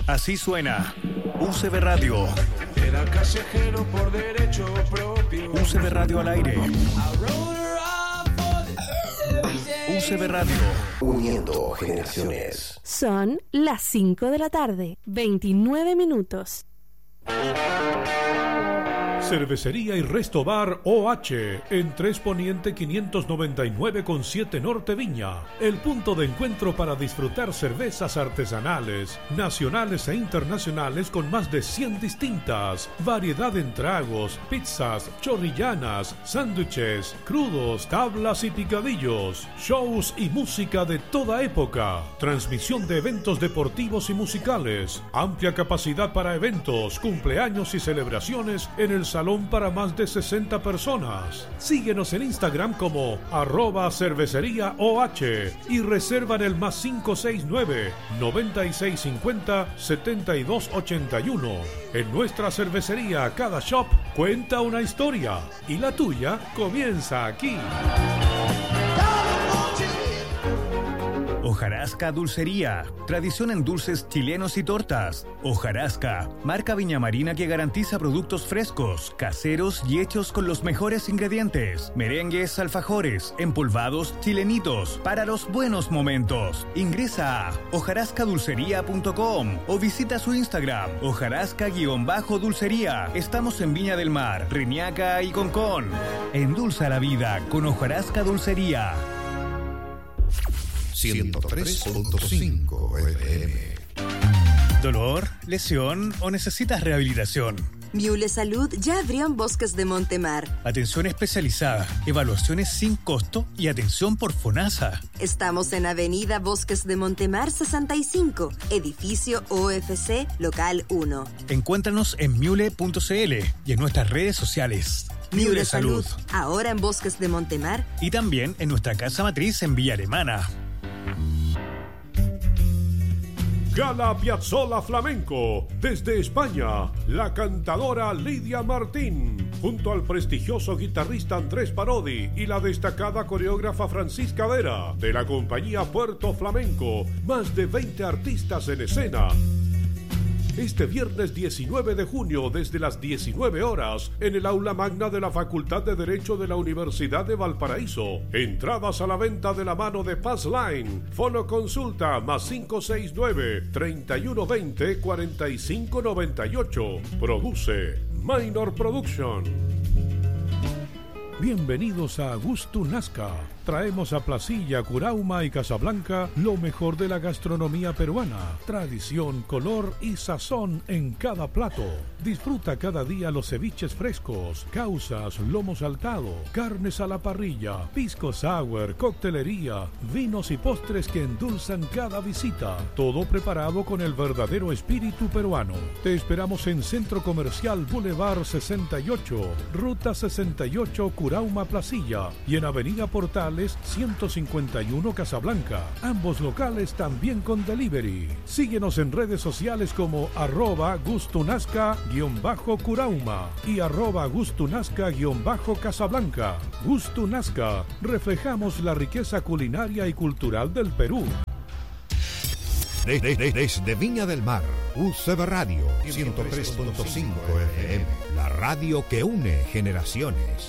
Así suena UCB Radio. Era callejero por derecho propio. UCB Radio al aire. UCB Radio. Uniendo generaciones. Son las 5 de la tarde, 29 minutos. Cervecería y Resto Bar OH en 3 Poniente 599 con 7 Norte Viña. El punto de encuentro para disfrutar cervezas artesanales, nacionales e internacionales con más de 100 distintas. Variedad en tragos, pizzas, chorrillanas, sándwiches, crudos, tablas y picadillos. Shows y música de toda época. Transmisión de eventos deportivos y musicales. Amplia capacidad para eventos, cumpleaños y celebraciones en el salón para más de 60 personas. Síguenos en Instagram como @cerveceríaOH y reserva en el +569 9650 7281. En nuestra cervecería cada shop cuenta una historia y la tuya comienza aquí. Hojarasca Dulcería, tradición en dulces chilenos y tortas. Hojarasca, marca Viña Marina que garantiza productos frescos, caseros y hechos con los mejores ingredientes. Merengues, alfajores, empolvados, chilenitos, para los buenos momentos. Ingresa a hojarascadulcería.com o visita su Instagram, hojarasca_dulcería. Estamos en Viña del Mar, Reñaca y Concón. Endulza la vida con Hojarasca Dulcería. 103.5 FM. ¿Dolor, lesión o necesitas rehabilitación? Miule Salud ya abrió en Bosques de Montemar. Atención especializada, evaluaciones sin costo y atención por FONASA. Estamos en Avenida Bosques de Montemar 65, edificio OFC, local 1. Encuéntranos en miule.cl y en nuestras redes sociales. Miule Salud, ahora en Bosques de Montemar. Y también en nuestra casa matriz en Villa Alemana. Gala Piazzolla Flamenco, desde España, la cantadora Lidia Martín, junto al prestigioso guitarrista Andrés Parodi y la destacada coreógrafa Francisca Vera, de la compañía Puerto Flamenco, más de 20 artistas en escena. Este viernes 19 de junio, desde las 19 horas, en el aula magna de la Facultad de Derecho de la Universidad de Valparaíso. Entradas a la venta de la mano de Passline. Fono consulta +569 3120 4598. Produce Minor Production. Bienvenidos a Gusto Nazca. Traemos a Placilla, Curauma y Casablanca lo mejor de la gastronomía peruana. Tradición, color y sazón en cada plato. Disfruta cada día los ceviches frescos, causas, lomo saltado, carnes a la parrilla, pisco sour, coctelería, vinos y postres que endulzan cada visita. Todo preparado con el verdadero espíritu peruano. Te esperamos en Centro Comercial Boulevard 68, Ruta 68, Curauma, Placilla, y en Avenida Portal 151 Casablanca. Ambos locales también con delivery. Síguenos en redes sociales como @gustunazca_Curauma y @gustunazca_Casablanca. Gusto Nazca, reflejamos la riqueza culinaria y cultural del Perú. Desde Viña del Mar, UCB Radio 103.5 FM, la radio que une generaciones.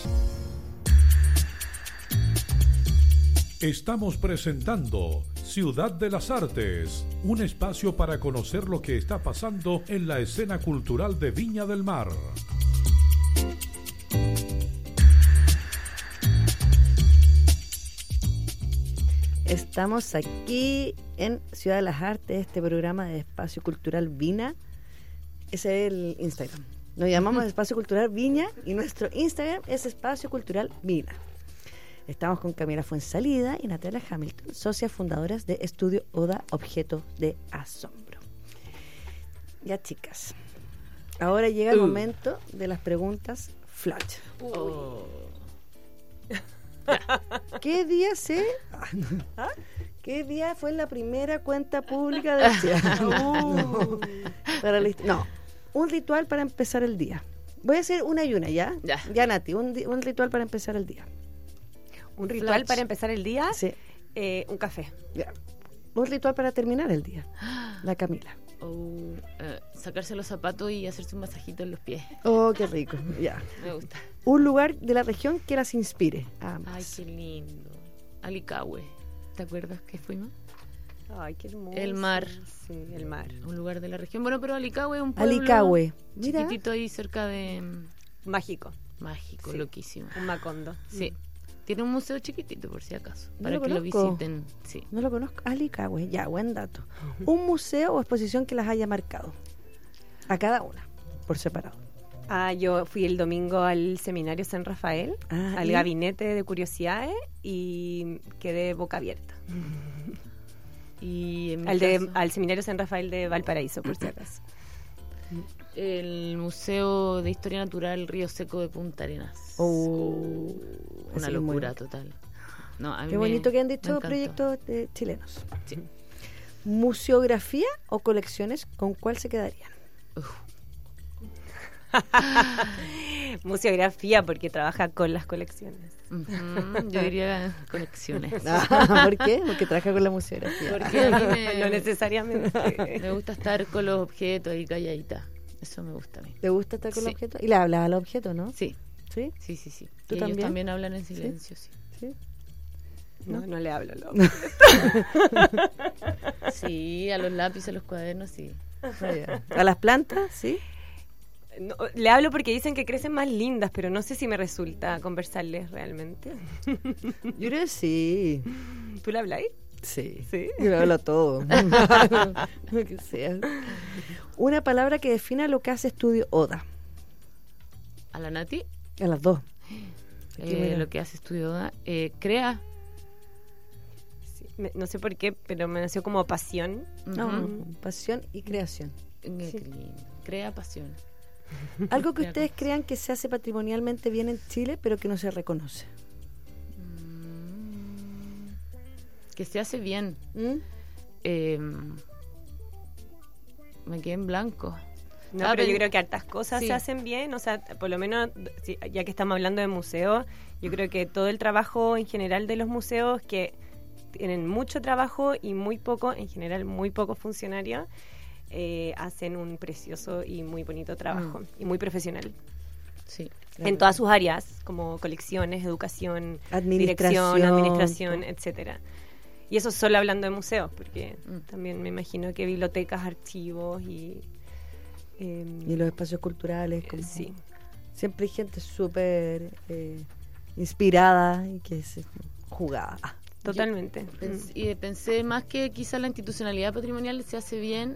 Estamos presentando Ciudad de las Artes, un espacio para conocer lo que está pasando en la escena cultural de Viña del Mar. Estamos aquí en Ciudad de las Artes, este programa de Espacio Cultural Vina. Ese es el Instagram. Nos llamamos Espacio Cultural Viña y nuestro Instagram es Espacio Cultural Vina. Estamos con Camila Fuensalida y Natalia Hamilton, socias fundadoras de Estudio Oda Objeto de Asombro. Ya, chicas, ahora llega el momento de las preguntas flash. ¿Qué día ¿Qué día fue la primera cuenta pública de No, un ritual para empezar el día. Voy a hacer una y una, ¿ya? Ya, Nati, un ritual para empezar el día. ¿Un ritual Flash. para empezar el día? Sí. Un café. Ya. Un ritual para terminar el día. La Camila. O sacarse los zapatos y hacerse un masajito en los pies. Oh, qué rico. Ya. Me gusta. Un lugar de la región que las inspire. Ay, qué lindo. Alicahue. ¿Te acuerdas que fuimos? Ay, qué hermoso. El mar. Sí, el mar. Un lugar de la región. Bueno, pero Alicahue es un pueblo Alicahue. Mira. chiquitito ahí cerca de... Mágico. Mágico, Sí. Loquísimo. Un Macondo. Sí. Tiene un museo chiquitito, por si acaso. No Para lo que lo conozco. visiten. Sí. No lo conozco. Alicahue. Ya, buen dato. Un museo o exposición que las haya marcado. A cada una, por separado. Yo fui el domingo al seminario San Rafael, al ¿y? gabinete de curiosidades, y quedé boca abierta. Y en mi caso, Al seminario San Rafael de Valparaíso, por si acaso. el Museo de Historia Natural Río Seco de Punta Arenas. Una Una locura total. No, a mí Qué me- bonito que han me dicho encantó. proyectos chilenos. Sí. Museografía o colecciones, ¿con cuál se quedarían? Museografía, porque trabaja con las colecciones. Ujú, yo diría conexiones. ¿Por qué? Porque trabaja con la museografía. Porque a mí No necesariamente. me gusta estar con los objetos y calladita. Eso me gusta a mí. ¿Te gusta estar con Sí. los objetos? Y le hablas al objeto, ¿no? Sí, ¿Sí? sí, sí, sí. ¿Tú Y también? ellos también hablan en silencio, sí. ¿Sí? No le hablo. Sí, a los lápices, a los cuadernos, sí. ¿A las plantas? ¿Sí? No, le hablo porque dicen que crecen más lindas, pero no sé si me resulta conversarles realmente. Yo creo que sí. ¿Tú le habláis? Sí. Sí. Yo le hablo a todo. Lo que sea. Una palabra que defina lo que hace Estudio Oda. A la Nati, A las dos. Aquí, mira. lo que hace Estudio Oda, crea. Sí. No sé por qué, pero me nació como pasión. No, Ujú. pasión y creación. Qué lindo. Crea pasión. Algo que Crea ustedes cosas. crean que se hace patrimonialmente bien en Chile, pero que no se reconoce. Que se hace bien. ¿Mm? Me quedé en blanco. No, Ah, pero yo pero- creo que hartas cosas sí. se hacen bien, o sea, por lo menos, ya que estamos hablando de museos, yo creo que todo el trabajo en general de los museos, que tienen mucho trabajo y muy poco, en general muy pocos funcionarios, hacen un precioso y muy bonito trabajo, y muy profesional. Sí. En todas sus áreas, como colecciones, educación, Administración, dirección, administración, etcétera. Y eso solo hablando de museos, porque también me imagino que bibliotecas, archivos y Y los espacios culturales. Como sí. Siempre hay gente súper inspirada y que es jugada. Totalmente. Y pensé más que quizá la institucionalidad patrimonial se hace bien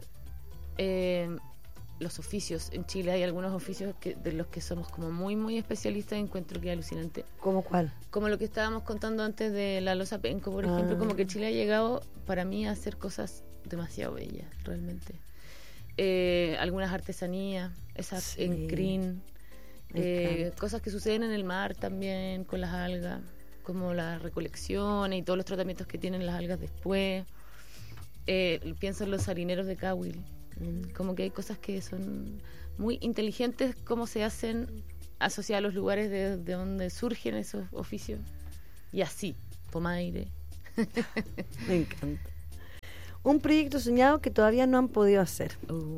los oficios. En Chile hay algunos oficios de los que somos como muy, muy especialistas, encuentro que es alucinante. ¿Cómo cuál? Como lo que estábamos contando antes de la loza penco, por ejemplo, como que Chile ha llegado para mí a hacer cosas demasiado bellas, realmente. Algunas artesanías, esas Sí. en crin, Me encanta. cosas que suceden en el mar también con las algas, como las recolecciones y todos los tratamientos que tienen las algas después. Pienso en los salineros de Cahuil, como que hay cosas que son muy inteligentes, cómo se hacen asociadas a los lugares de donde surgen esos oficios. Y así, Pomaire. Me encanta. Un proyecto soñado que todavía no han podido hacer.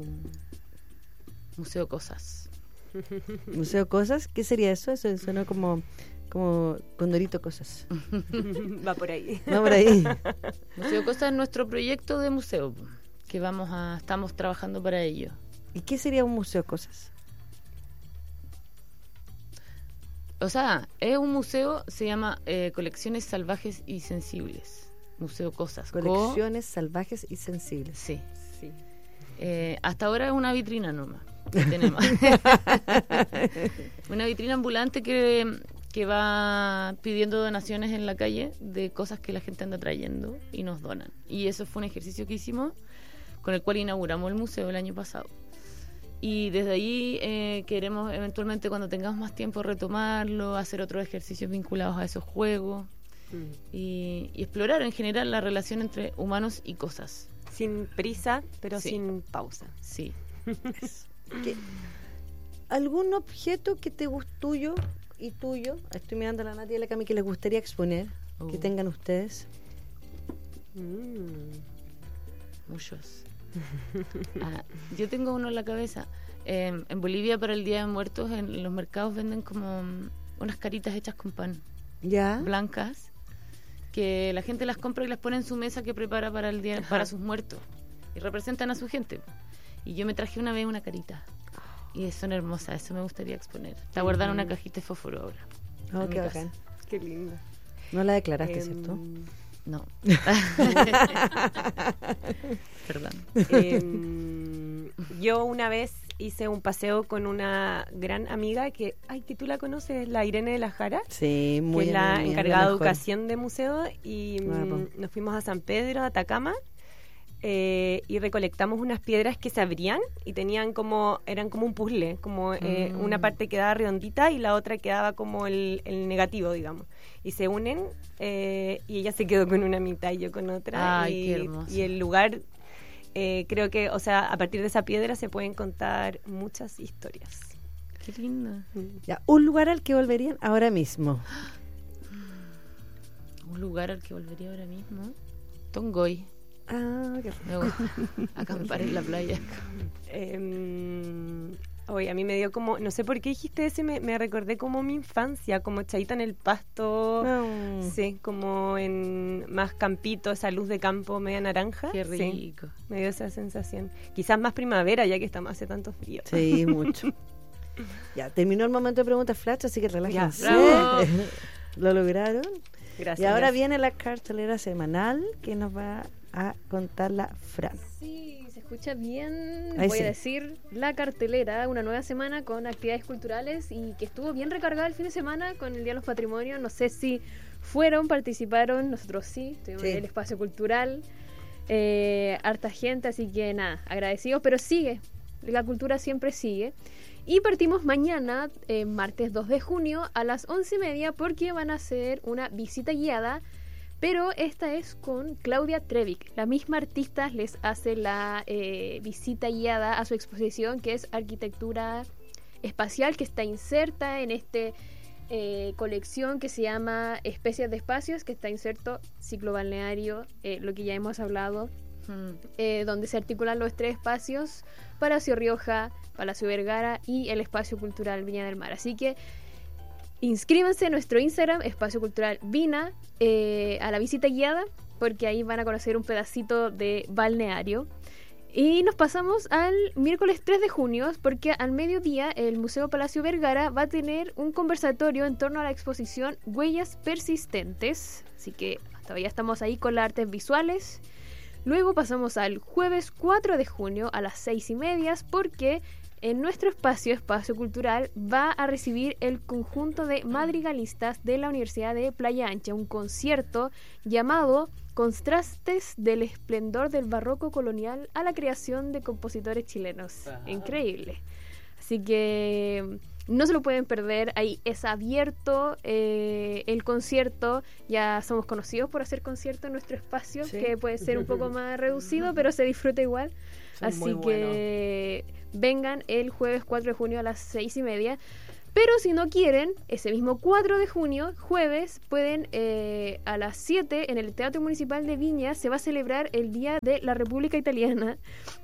Museo Cosas. Museo Cosas, ¿qué sería eso? Eso suena como Condorito Cosas. Va por ahí. No, por ahí. Museo Cosas es nuestro proyecto de museo, que estamos trabajando para ello. ¿Y qué sería un Museo Cosas? O sea, es un museo, se llama Colecciones Salvajes y Sensibles. Museo Cosas. Colecciones salvajes y sensibles. Sí. Sí. Hasta ahora es una vitrina nomás que tenemos. Una vitrina ambulante que va pidiendo donaciones en la calle de cosas que la gente anda trayendo y nos donan. Y eso fue un ejercicio que hicimos con el cual inauguramos el museo el año pasado. Y desde ahí queremos eventualmente, cuando tengamos más tiempo, retomarlo, hacer otros ejercicios vinculados a esos juegos y explorar en general la relación entre humanos y cosas. Sin prisa, pero Sí. sin pausa. Sí. ¿Algún objeto que te guste tuyo y tuyo? Estoy mirando a la Nati y a la Cami, que les gustaría exponer, que tengan ustedes. Muchos. Yo tengo uno en la cabeza. En Bolivia, para el Día de Muertos, en los mercados venden como unas caritas hechas con pan. ¿Ya? Blancas, que la gente las compra y las pone en su mesa que prepara para el día, para sus muertos, y representan a su gente. Y yo me traje una vez una carita y son hermosas, eso me gustaría exponer. Está guardada en una cajita de fósforo ahora. Oh, qué bacán. Qué lindo. No la declaraste, ¿cierto? No. Perdón. Yo una vez hice un paseo con una gran amiga que tú la conoces, la Irene de la Jara. Sí, muy bien. Que es la bien, encargada de educación de museo, y nos fuimos a San Pedro, a Atacama, y recolectamos unas piedras que se abrían y eran como un puzzle, como una parte quedaba redondita y la otra quedaba como el negativo, digamos, y se unen, y ella se quedó con una mitad y yo con otra. Ay, qué hermoso. Y el lugar, creo que, o sea, a partir de esa piedra se pueden contar muchas historias. Qué lindo. Ya, un lugar al que volverían ahora mismo. Un lugar al que volvería ahora mismo. Tongoy. Ah, qué Me gusta acampar en la playa. Oye, a mí me dio como, no sé por qué dijiste ese, me recordé como mi infancia, como echadita en el pasto, sí, como en más campito, esa luz de campo media naranja. Qué rico. Sí, me dio esa sensación. Quizás más primavera, ya que hace tanto frío. Sí, mucho. Ya, terminó el momento de preguntas flash, así que relájense. Lo lograron. Gracias. Y ahora viene la cartelera semanal que nos va a contar la Fran. Sí, se escucha bien. Ahí voy sí. a decir la cartelera, una nueva semana con actividades culturales y que estuvo bien recargada el fin de semana con el Día de los Patrimonios. No sé si participaron, nosotros sí, estuvimos en el espacio cultural, harta gente, así que nada, agradecidos, pero sigue, la cultura siempre sigue. Y partimos mañana, martes 2 de junio, a las 11:30, porque van a hacer una visita guiada, pero esta es con Claudia Trevic. La misma artista les hace la visita guiada a su exposición, que es Arquitectura Espacial, que está inserta en este colección que se llama Especies de Espacios, que está inserto ciclo balneario, lo que ya hemos hablado, donde se articulan los 3 espacios: Palacio Rioja, Palacio Vergara y el Espacio Cultural Viña del Mar. Así que inscríbanse en nuestro Instagram, Espacio Cultural Vina, a la visita guiada, porque ahí van a conocer un pedacito de balneario. Y nos pasamos al miércoles 3 de junio, porque al mediodía el Museo Palacio Vergara va a tener un conversatorio en torno a la exposición Huellas Persistentes. Así que todavía estamos ahí con las artes visuales. Luego pasamos al jueves 4 de junio a las 6:30, porque en nuestro espacio cultural va a recibir el conjunto de madrigalistas de la Universidad de Playa Ancha, un concierto llamado Contrastes del esplendor del barroco colonial a la creación de compositores chilenos. Increíble. Así que no se lo pueden perder, ahí es abierto el concierto. Ya somos conocidos por hacer conciertos en nuestro espacio, sí, que puede ser un poco más reducido, pero se disfruta igual. Son así que vengan el jueves 4 de junio a las 6:30. Pero si no quieren, ese mismo 4 de junio, jueves, pueden a las 7 en el Teatro Municipal de Viña se va a celebrar el Día de la República Italiana,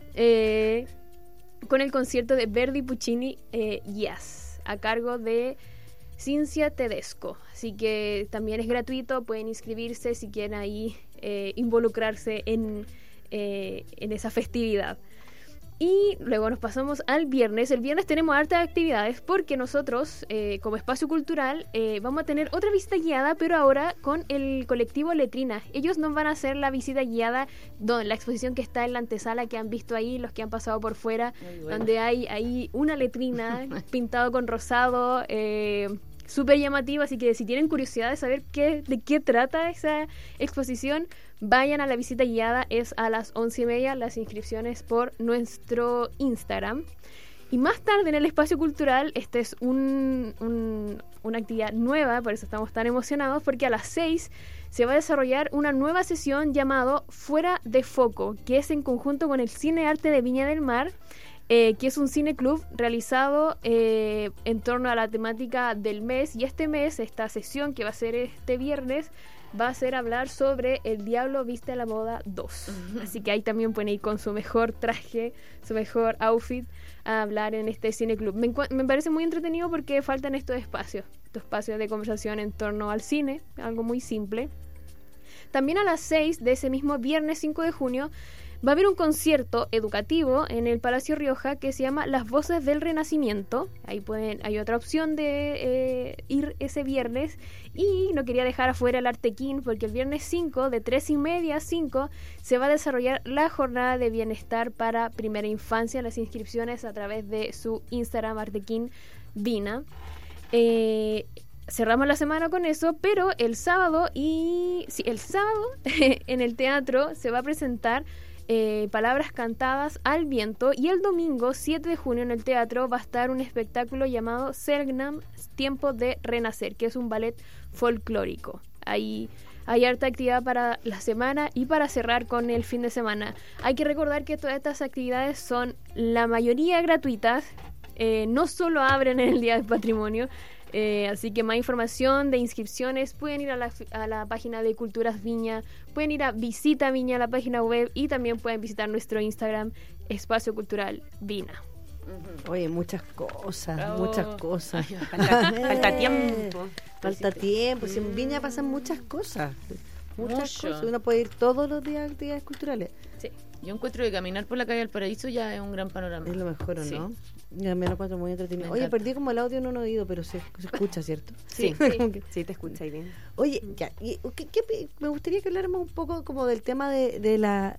con el concierto de Verdi Puccini Jazz, a cargo de Cinzia Tedesco. Así que también es gratuito, pueden inscribirse si quieren ahí involucrarse en esa festividad. Y luego nos pasamos al viernes. El viernes tenemos hartas actividades, porque nosotros, como espacio cultural, vamos a tener otra visita guiada, pero ahora con el colectivo Letrina. Ellos nos van a hacer la visita guiada, la exposición que está en la antesala, que han visto ahí los que han pasado por fuera, donde hay ahí una letrina pintado con rosado, súper llamativa. Así que si tienen curiosidad de saber de qué trata esa exposición, vayan a la visita guiada, es a las 11:30, las inscripciones por nuestro Instagram. Y más tarde en el espacio cultural, esta es una actividad nueva, por eso estamos tan emocionados, porque a las 6 se va a desarrollar una nueva sesión llamado Fuera de Foco, que es en conjunto con el Cine Arte de Viña del Mar, que es un cineclub realizado en torno a la temática del mes. Y este mes, esta sesión que va a ser este viernes, va a ser hablar sobre El Diablo Viste a la Moda 2. Así que ahí también pueden ir con su mejor traje, su mejor outfit a hablar en este cineclub. Me parece muy entretenido porque faltan estos espacios de conversación en torno al cine, algo muy simple. También a las 6 de ese mismo viernes 5 de junio va a haber un concierto educativo en el Palacio Rioja que se llama Las Voces del Renacimiento. Ahí hay otra opción de ir ese viernes. Y no quería dejar afuera el Artequín porque el viernes 5, de 3:30 a 5, se va a desarrollar la jornada de bienestar para primera infancia. Las inscripciones a través de su Instagram Artequín Vina. Cerramos la semana con eso, pero el sábado en el teatro se va a presentar Palabras Cantadas al Viento, y el domingo 7 de junio en el teatro va a estar un espectáculo llamado Selgnam, Tiempo de Renacer, que es un ballet folclórico. Hay harta actividad para la semana y para cerrar con el fin de semana. Hay que recordar que todas estas actividades son la mayoría gratuitas, no solo abren en el Día del Patrimonio. Así que más información de inscripciones pueden ir a la página de Culturas Viña, pueden ir a Visita Viña, la página web, y también pueden visitar nuestro Instagram, Espacio Cultural Vina. Oye, muchas cosas. Falta tiempo. Falta tiempo. Si en Viña pasan muchas cosas. Muchas cosas. Uno puede ir todos los días a actividades culturales. Sí. Yo encuentro que caminar por la calle del Paraíso ya es un gran panorama. Es lo mejor, ¿o sí. no? Yo me lo encuentro muy entretenido. Oye, perdí como el audio en un oído, pero se escucha, ¿cierto? Sí, sí, te escucha ahí bien. Oye, ya, me gustaría que habláramos un poco como del tema de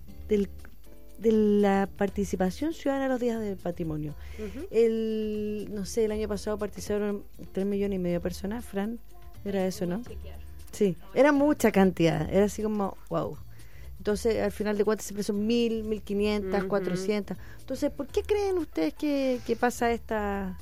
la participación ciudadana en los días del patrimonio. No sé, el año pasado participaron 3,5 millones de personas, Fran, era eso, ¿no? Sí, era mucha cantidad, era así como, wow. Entonces, al final de cuentas, siempre son 1,000, 1,500, 400. Entonces, ¿por qué creen ustedes que pasa esto?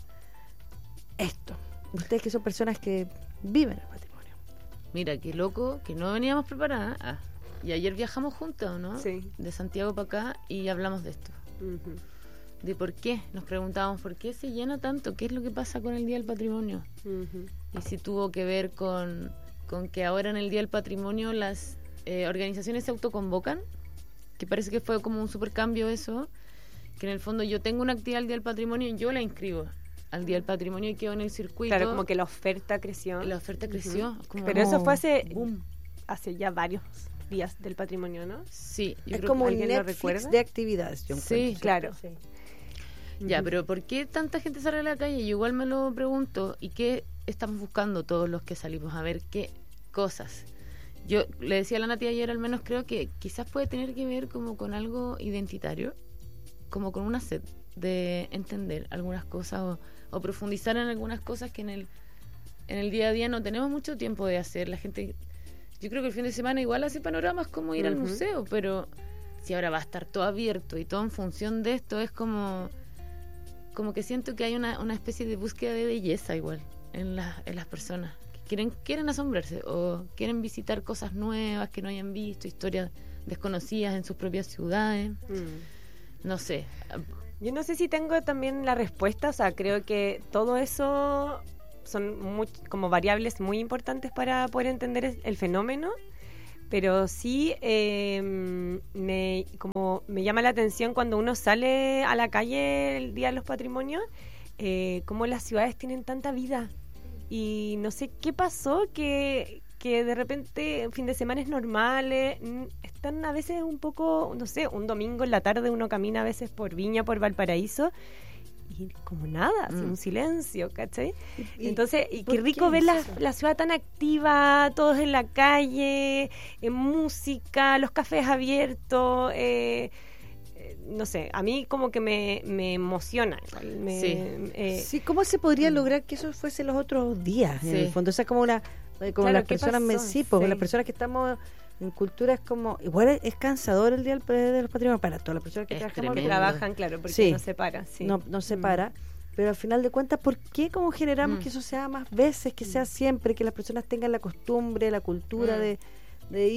Ustedes que son personas que viven el patrimonio. Mira, qué loco, que no veníamos preparadas. Y ayer viajamos juntos, ¿no? Sí. De Santiago para acá y hablamos de esto. De por qué. Nos preguntábamos por qué se llena tanto, qué es lo que pasa con el Día del Patrimonio. Y si tuvo que ver con que ahora en el Día del Patrimonio las organizaciones se autoconvocan, que parece que fue como un supercambio eso, que en el fondo yo tengo una actividad al Día del Patrimonio y yo la inscribo al Día del Patrimonio y quedo en el circuito. Claro, como que la oferta creció. Como, pero eso fue hace ya varios días del patrimonio, ¿no? Sí. Es como un Netflix de actividades. Sí, claro. Sí. Ya, pero ¿por qué tanta gente sale a la calle? Yo igual me lo pregunto. ¿Y qué estamos buscando todos los que salimos? A ver qué cosas. Yo le decía a la Nati ayer, al menos creo que quizás puede tener que ver como con algo identitario, como con una sed de entender algunas cosas o profundizar en algunas cosas que en el día a día no tenemos mucho tiempo de hacer. La gente, yo creo que el fin de semana igual hace panoramas como ir al museo, pero si ahora va a estar todo abierto y todo en función de esto, es como que siento que hay una especie de búsqueda de belleza igual en las personas. Quieren asombrarse o quieren visitar cosas nuevas que no hayan visto, historias desconocidas en sus propias ciudades. No sé. Yo no sé si tengo también la respuesta, o sea, creo que todo eso son como variables muy importantes para poder entender el fenómeno, pero sí me llama la atención cuando uno sale a la calle el Día de los Patrimonios, cómo las ciudades tienen tanta vida. Y no sé qué pasó, que de repente fin de semana es normales, están a veces un poco, no sé, un domingo en la tarde uno camina a veces por Viña, por Valparaíso, y como nada, así un silencio, ¿cachai? Entonces, y qué rico ver la ciudad tan activa, todos en la calle, en música, los cafés abiertos, no sé, a mí como que me emociona. Sí, ¿cómo se podría lograr que eso fuese los otros días? En el fondo, o sea, como las personas, las personas que estamos en cultura, es como, igual es cansador el Día de los Patrimonios para todas las personas que trabajan, claro, porque no se para. Sí. No se para. Pero al final de cuentas, ¿por qué como generamos que eso sea más veces, que sea siempre, que las personas tengan la costumbre, la cultura de ir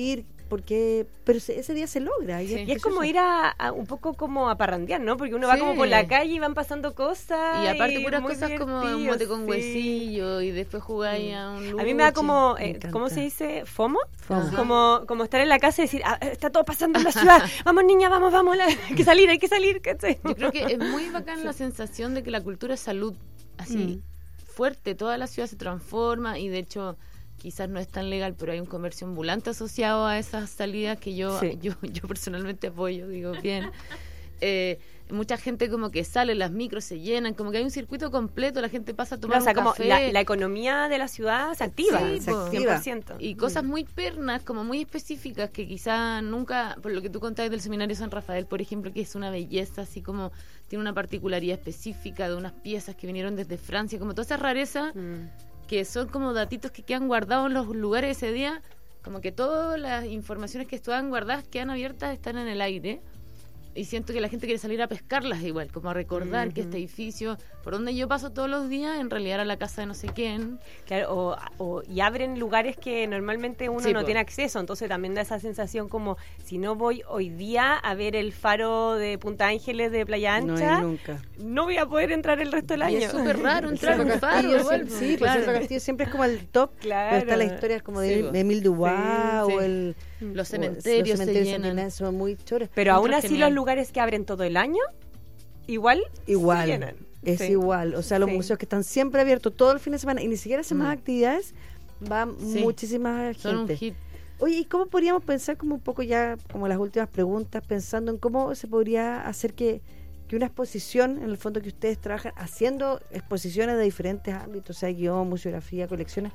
porque pero ese día se logra. Y es como ir a un poco como a parrandear, ¿no? Porque uno va como por la calle y van pasando cosas. Y aparte puras cosas como un mote con sí. huesillo y después jugáis a un luche. A mí me da como, ¿cómo se dice? ¿FOMO? Como estar en la casa y decir, está todo pasando en la ciudad, vamos niña, vamos, hay que salir, ¿cachai? Yo creo que es muy bacán la sensación de que la cultura es salud, así fuerte, toda la ciudad se transforma y de hecho quizás no es tan legal, pero hay un comercio ambulante asociado a esas salidas que yo personalmente apoyo, digo, bien. Mucha gente como que sale, las micros se llenan, como que hay un circuito completo, la gente pasa a tomar un café. Como la economía de la ciudad se activa, sí, se activa 100%. Y cosas muy pernas, como muy específicas, que quizá nunca, por lo que tú contabas del Seminario San Rafael, por ejemplo, que es una belleza, así como tiene una particularidad específica de unas piezas que vinieron desde Francia, como toda esa rareza, que son como datitos que quedan guardados en los lugares ese día, como que todas las informaciones que estaban guardadas quedan abiertas, están en el aire. Y siento que la gente quiere salir a pescarlas igual, como a recordar que este edificio, por donde yo paso todos los días, en realidad era la casa de no sé quién. Claro, y abren lugares que normalmente uno no tiene acceso, entonces también da esa sensación como, si no voy hoy día a ver el faro de Punta Ángeles de Playa Ancha, no voy a poder entrar el resto del año. Y es súper raro entrar a un faro. Igual, sí, claro. El Cerro Castillo siempre es como el top, pero está la historia como de Emile Dubois o los cementerios se llenan. Son muy choros. Pero aún así los lugares que abren todo el año, igual se llenan. Es igual, o sea, los museos que están siempre abiertos todo el fin de semana y ni siquiera hacen más actividades, va muchísima gente. Son un hit. Oye, ¿y cómo podríamos pensar como un poco ya, como las últimas preguntas, pensando en cómo se podría hacer que una exposición, en el fondo que ustedes trabajan, haciendo exposiciones de diferentes ámbitos, o sea, guión, museografía, colecciones,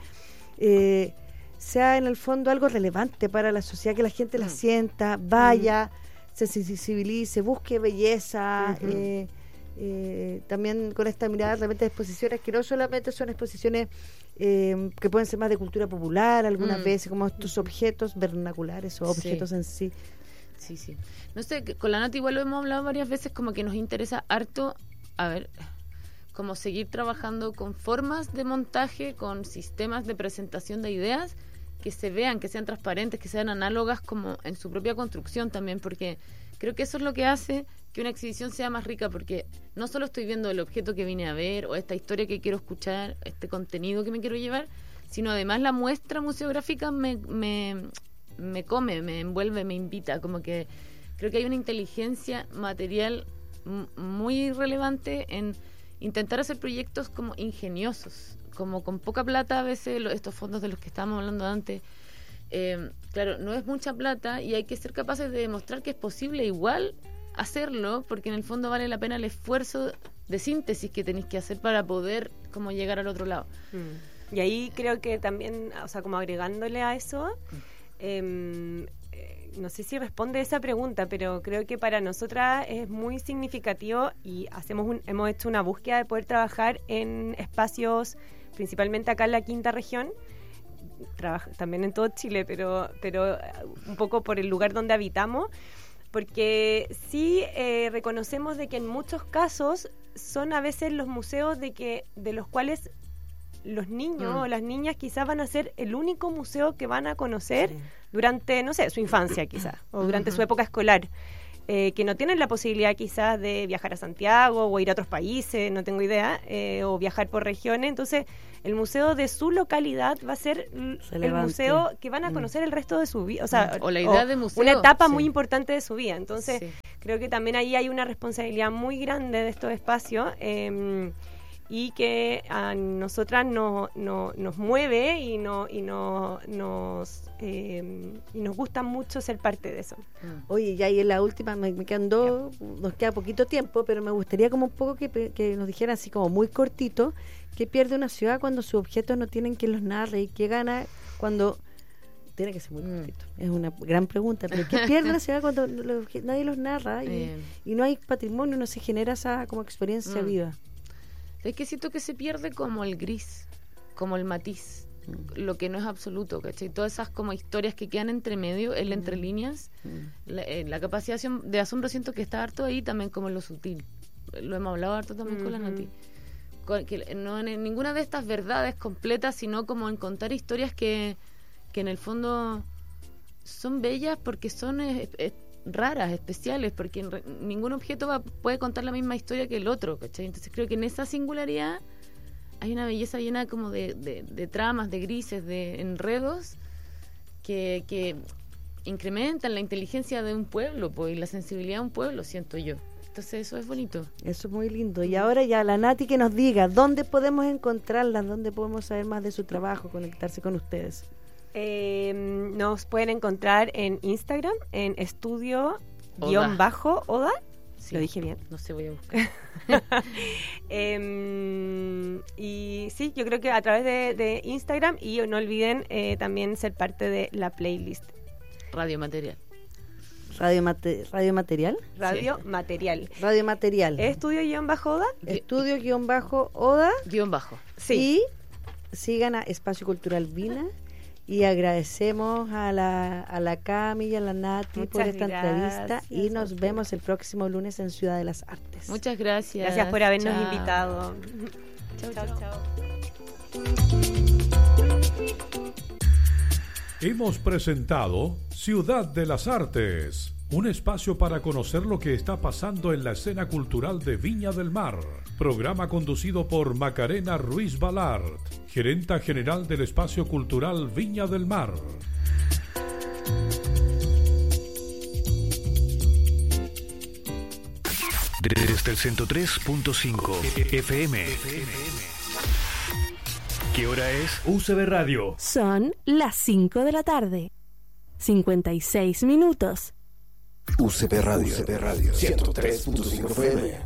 sea en el fondo algo relevante para la sociedad, que la gente la sienta, vaya, se sensibilice, busque belleza, también con esta mirada realmente de exposiciones que no solamente son exposiciones que pueden ser más de cultura popular algunas veces, como estos objetos vernaculares o objetos en sí. Sí. No sé, con la Nati igual lo hemos hablado varias veces, como que nos interesa harto, como seguir trabajando con formas de montaje, con sistemas de presentación de ideas que se vean, que sean transparentes, que sean análogas como en su propia construcción también, porque creo que eso es lo que hace que una exhibición sea más rica, porque no solo estoy viendo el objeto que vine a ver o esta historia que quiero escuchar, este contenido que me quiero llevar, sino además la muestra museográfica me come, me envuelve, me invita, como que creo que hay una inteligencia material muy relevante en intentar hacer proyectos como ingeniosos, como con poca plata a veces, estos fondos de los que estábamos hablando antes, claro, no es mucha plata y hay que ser capaces de demostrar que es posible igual hacerlo, porque en el fondo vale la pena el esfuerzo de síntesis que tenéis que hacer para poder como llegar al otro lado. Y ahí creo que también, o sea, como agregándole a eso, no sé si responde esa pregunta, pero creo que para nosotras es muy significativo y hemos hecho una búsqueda de poder trabajar en espacios, principalmente acá en la quinta región, también en todo Chile, pero un poco por el lugar donde habitamos, porque sí reconocemos de que en muchos casos son a veces los museos de los cuales los niños o las niñas quizás van a ser el único museo que van a conocer durante, no sé, su infancia quizás, o durante su época escolar, que no tienen la posibilidad quizás de viajar a Santiago o ir a otros países, no tengo idea, o viajar por regiones. Entonces el museo de su localidad va a ser el museo que van a conocer el resto de su vida, o sea, o la idea de museo, una etapa muy importante de su vida. Entonces creo que también ahí hay una responsabilidad muy grande de estos espacios, y que a nosotras nos mueve y nos gusta mucho ser parte de eso. Oye, ya y en la última me quedan dos, nos queda poquito tiempo, pero me gustaría como un poco que nos dijeran así como muy cortito, ¿qué pierde una ciudad cuando sus objetos no tienen quien los narre? ¿Y qué gana cuando... Tiene que ser muy cortito, es una gran pregunta, pero ¿qué pierde una ciudad cuando nadie los narra y no hay patrimonio, no se genera esa como experiencia viva? Es que siento que se pierde como el gris, como el matiz, lo que no es absoluto, ¿cachai? Todas esas como historias que quedan entre medio, entre líneas, la capacidad de asombro siento que está harto ahí también como en lo sutil. Lo hemos hablado harto también con la Nati. Que no en ninguna de estas verdades completas, sino como en contar historias que en el fondo son bellas porque son raras, especiales, porque ningún objeto puede contar la misma historia que el otro, ¿cachai? Entonces creo que en esa singularidad hay una belleza llena como de tramas, de grises, de enredos que incrementan la inteligencia de un pueblo, pues, y la sensibilidad de un pueblo, siento yo. Entonces eso es bonito. Eso es muy lindo. Y ahora ya la Nati que nos diga dónde podemos encontrarla, dónde podemos saber más de su trabajo, conectarse con ustedes. Nos pueden encontrar en Instagram, en estudio_oda. Sí. Lo dije bien. No sé, voy a buscar. Y sí, yo creo que a través de Instagram, y no olviden también ser parte de la playlist. Radio Material. Radio Material. Radio Material. Radio Material. Estudio_oda. Estudio_oda. Sí. Y sigan a Espacio Cultural Vina. Y agradecemos a la Cami y a la Nati por esta entrevista. Y nos vemos el próximo lunes en Ciudad de las Artes. Muchas gracias. Gracias por habernos invitado. Chao. Hemos presentado Ciudad de las Artes, un espacio para conocer lo que está pasando en la escena cultural de Viña del Mar. Programa conducido por Macarena Ruiz Balart, gerenta general del Espacio Cultural Viña del Mar. Desde el 103.5 FM. ¿Qué hora es? UCB Radio. Son las 5 de la tarde. 56 minutos. UCB Radio 103.5 FM.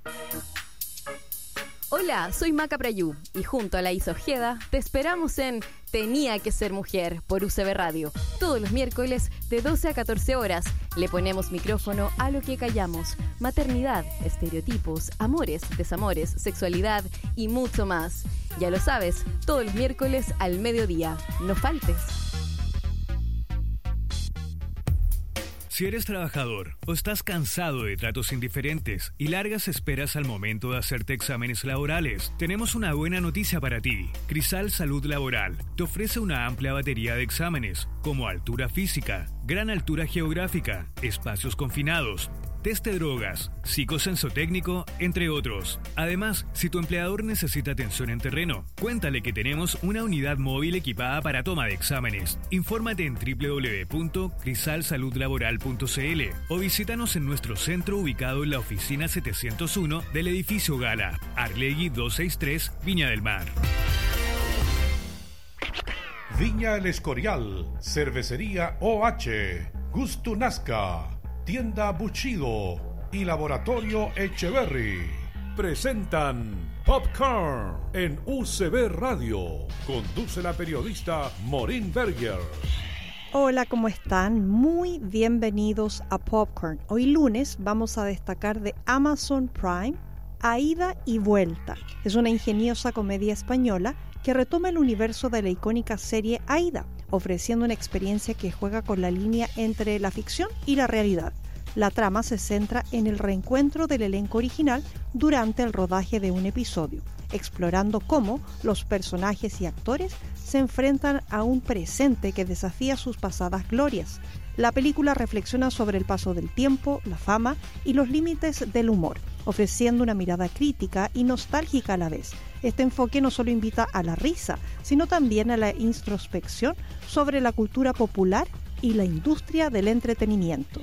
Hola, soy Maca Prayú y junto a la Isa Ojeda te esperamos en Tenía que ser mujer por UCB Radio. Todos los miércoles de 12 a 14 horas le ponemos micrófono a lo que callamos. Maternidad, estereotipos, amores, desamores, sexualidad y mucho más. Ya lo sabes, todos los miércoles al mediodía. No faltes. Si eres trabajador o estás cansado de tratos indiferentes y largas esperas al momento de hacerte exámenes laborales, tenemos una buena noticia para ti. Crisal Salud Laboral te ofrece una amplia batería de exámenes como altura física, gran altura geográfica, espacios confinados, test de drogas, psicosensotécnico, entre otros. Además, si tu empleador necesita atención en terreno, cuéntale que tenemos una unidad móvil equipada para toma de exámenes. Infórmate en www.crisalsaludlaboral.cl o visítanos en nuestro centro ubicado en la oficina 701 del edificio Gala, Arlegui 263, Viña del Mar. Viña El Escorial, Cervecería OH, Gusto Nazca, Tienda Buchido y Laboratorio Echeverry presentan Popcorn en UCB Radio. Conduce la periodista Maureen Berger. Hola, ¿cómo están? Muy bienvenidos a Popcorn. Hoy lunes vamos a destacar de Amazon Prime A Ida y Vuelta. Es una ingeniosa comedia española que retoma el universo de la icónica serie Aida, ofreciendo una experiencia que juega con la línea entre la ficción y la realidad. La trama se centra en el reencuentro del elenco original durante el rodaje de un episodio, explorando cómo los personajes y actores se enfrentan a un presente que desafía sus pasadas glorias. La película reflexiona sobre el paso del tiempo, la fama y los límites del humor, ofreciendo una mirada crítica y nostálgica a la vez. Este enfoque no solo invita a la risa, sino también a la introspección sobre la cultura popular y la industria del entretenimiento.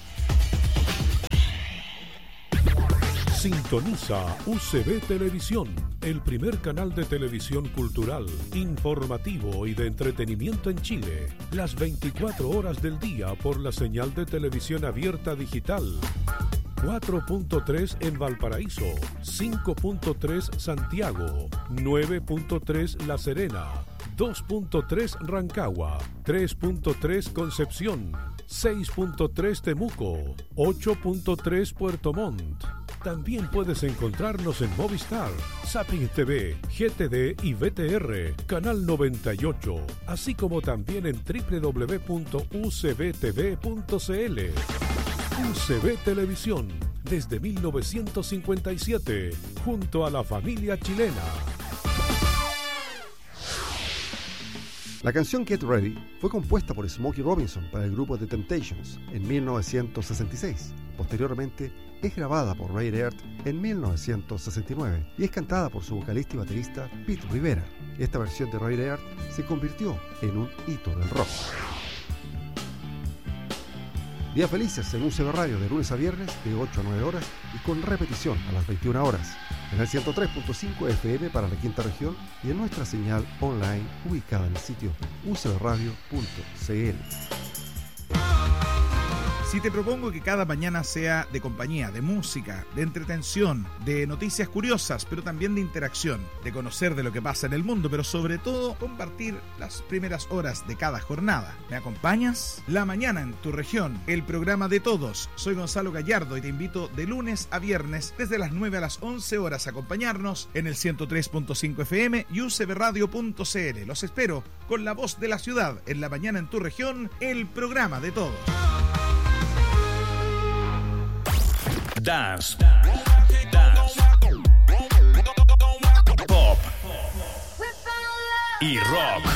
Sintoniza UCB Televisión, el primer canal de televisión cultural, informativo y de entretenimiento en Chile. Las 24 horas del día por la señal de televisión abierta digital. 4.3 en Valparaíso, 5.3 Santiago, 9.3 La Serena, 2.3 Rancagua, 3.3 Concepción, 6.3 Temuco, 8.3 Puerto Montt. También puedes encontrarnos en Movistar, Zapping TV, GTD y VTR, Canal 98, así como también en www.ucbtv.cl. UCB Televisión, desde 1957, junto a la familia chilena. La canción Get Ready fue compuesta por Smokey Robinson para el grupo The Temptations en 1966. Posteriormente es grabada por Ray Earth en 1969 y es cantada por su vocalista y baterista Pete Rivera. Esta versión de Ray Earth se convirtió en un hito del rock. Días felices en UCB Radio de lunes a viernes de 8 a 9 horas y con repetición a las 21 horas en el 103.5 FM para la quinta región y en nuestra señal online ubicada en el sitio ucbradio.cl. Si te propongo que cada mañana sea de compañía, de música, de entretención, de noticias curiosas, pero también de interacción, de conocer de lo que pasa en el mundo, pero sobre todo compartir las primeras horas de cada jornada. ¿Me acompañas? La mañana en tu región, el programa de todos. Soy Gonzalo Gallardo y te invito de lunes a viernes desde las 9 a las 11 horas a acompañarnos en el 103.5 FM y ucbradio.cl. Los espero con la voz de la ciudad en la mañana en tu región, el programa de todos. Dance, pop y rock.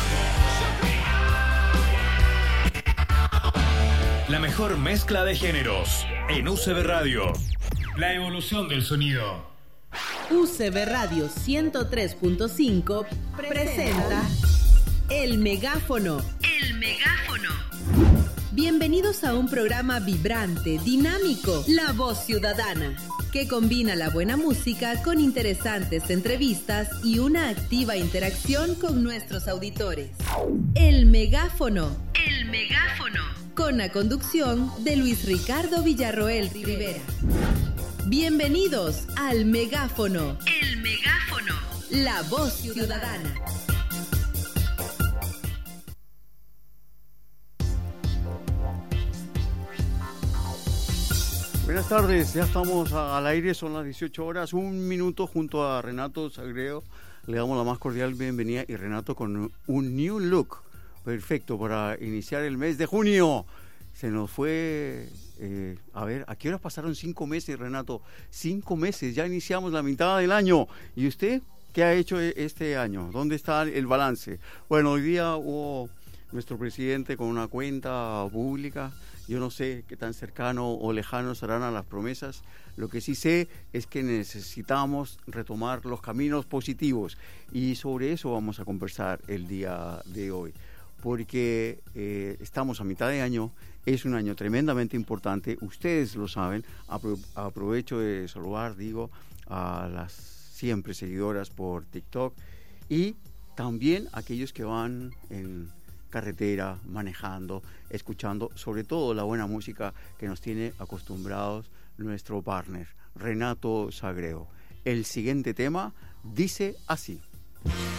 La mejor mezcla de géneros en UCB Radio. La evolución del sonido. UCB Radio 103.5 presenta El Megáfono. El Megáfono. Bienvenidos a un programa vibrante, dinámico, La Voz Ciudadana, que combina la buena música con interesantes entrevistas y una activa interacción con nuestros auditores. El Megáfono. El Megáfono. Con la conducción de Luis Ricardo Villarroel Rivera. Bienvenidos al Megáfono. El Megáfono. La Voz Ciudadana. Buenas tardes, ya estamos al aire, son las 18 horas, un minuto junto a Renato Sagreo. Le damos la más cordial bienvenida y Renato con un new look, perfecto para iniciar el mes de junio. Se nos fue, a ver, ¿a qué hora pasaron 5 meses, Renato? 5 meses, ya iniciamos la mitad del año. ¿Y usted qué ha hecho este año? ¿Dónde está el balance? Bueno, hoy día hubo nuestro presidente con una cuenta pública. Yo no sé qué tan cercano o lejano serán a las promesas. Lo que sí sé es que necesitamos retomar los caminos positivos y sobre eso vamos a conversar el día de hoy. Porque estamos a mitad de año, es un año tremendamente importante, ustedes lo saben. Aprovecho de saludar, a las siempre seguidoras por TikTok y también aquellos que van en carretera, manejando, escuchando sobre todo la buena música que nos tiene acostumbrados nuestro partner, Renato Sagreo. El siguiente tema dice así.